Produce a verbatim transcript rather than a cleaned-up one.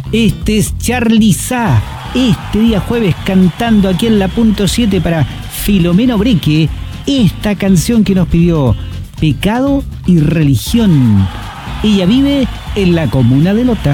Este es Charly Sa, este día jueves cantando aquí en la punto siete para Filomeno Breque, esta canción que nos pidió, Pecado y Religión. Ella vive en la comuna de Lota.